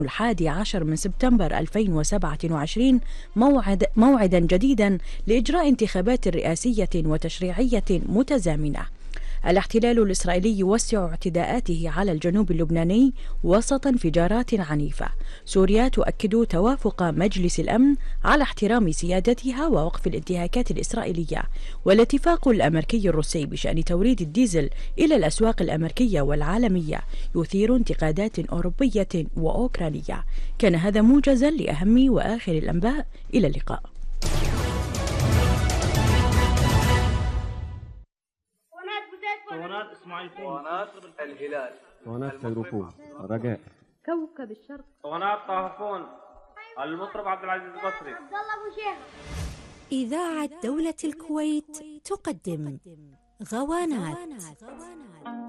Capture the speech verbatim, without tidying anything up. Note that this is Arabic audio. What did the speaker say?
الحادي عشر من سبتمبر ألفين وسبعة وعشرين موعد موعدا جديدا لإجراء انتخابات رئاسية وتشريعية متزامنة. الاحتلال الإسرائيلي يوسع اعتداءاته على الجنوب اللبناني وسط انفجارات عنيفة. سوريا تؤكد توافق مجلس الأمن على احترام سيادتها ووقف الانتهاكات الإسرائيلية. والاتفاق الأمريكي الروسي بشأن توريد الديزل إلى الأسواق الأمريكية والعالمية يثير انتقادات أوروبية وأوكرانية. كان هذا موجزا لأهم وآخر الأنباء. إلى اللقاء. اسطوانات اسماعيل اسطوانات الهلال اسطوانات فيروفون رجاء كوكب الشرق اسطوانات طهفون المطرب عبد العزيز البصري. عبد الله ابو شيخ. إذاعة دولة الكويت تقدم غوانات.